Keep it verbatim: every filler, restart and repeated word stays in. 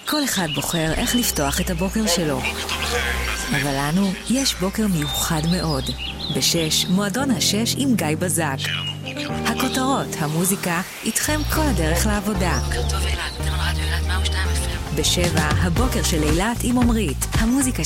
כל אחד בוחר איך לפתוח את הבוקר שלו. אבל לנו יש בוקר מיוחד מאוד. בשש, מועדון השש עם גיא בזק. הכותרות, המוזיקה, איתכם כל הדרך לעבודה. בשבע, הבוקר של אילת עם עומרית. המוזיקה